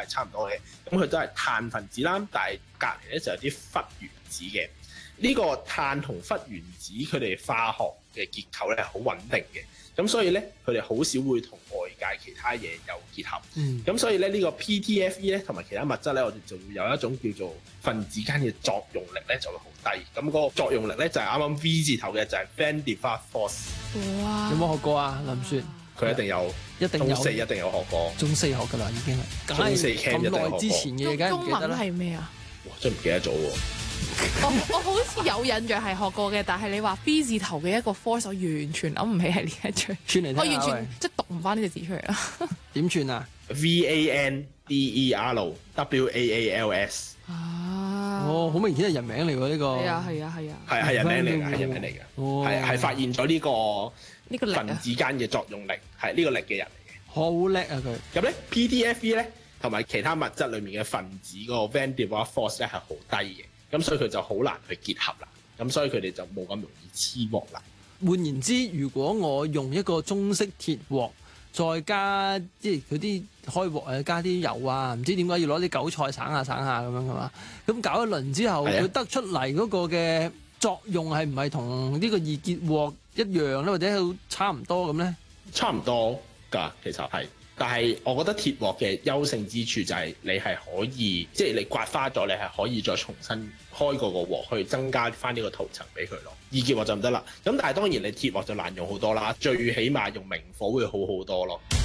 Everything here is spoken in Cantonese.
差唔多嘅，咁佢都係碳分子啦，但係隔離咧就有啲氟原子嘅。呢個碳同氟原子佢哋化學嘅結構咧係好穩定嘅，咁所以咧佢哋好少會同外界其他嘢有結合。咁所以咧呢個 PTFE 咧同埋其他物質咧，我哋就會有一種叫做分子間嘅作用力咧就會好低。咁嗰個作用力咧就係啱啱 V 字頭嘅就係 Van der Waals force。 哇！ 有冇學過啊？林雪佢一定有，中四一定有學過。 中四學㗎啦，已經係。 中四 cam 一定有學過。 咁耐之前嘅嘢，梗係唔中文記得啦。 係咩啊？ 哇！真係唔記得咗喎。 我好似有印象係學過嘅，但係你話 V 字頭嘅一個 force，我完全諗唔起係呢一張。 串嚟聽下我完全喂即係讀唔翻呢隻字出嚟啦。 點串啊？ VANDERWALS。 啊！ 哦，好明顯係人名嚟喎呢個。 係啊係啊係啊！ 係人名嚟嘅，係人名嚟嘅， 哦係發現咗呢呢個力啊！ 個分子間嘅作用力，係呢個力嘅人嚟好叻啊佢。 嘅。咁咧 PTFE 咧同埋其他物質裡面嘅分子嗰個 Van der Waals force 咧係好低嘅，咁所以佢就好難去結合啦。咁所以佢哋就冇咁容易黐鑊啦。 換言之，如果我用一個中式鐵鑊，再加即係佢啲開鑊啊，加啲油啊，唔知點解要攞啲韭菜省下省下咁樣係嘛？咁搞一輪之後， 係啊佢得出嚟嗰個嘅作用係唔係同呢個易結鑊一樣咧，或者係差唔多咁咧？ 差唔多㗎，其實係。但係我覺得鐵鑊嘅優勝之處就係你係可以，即係你刮花咗，你係可以再重新開過個鑊去增加翻呢個塗層俾佢咯。易結鑊就唔得啦。咁但係當然你鐵鑊就難用好多啦，最起碼用明火會好好多咯。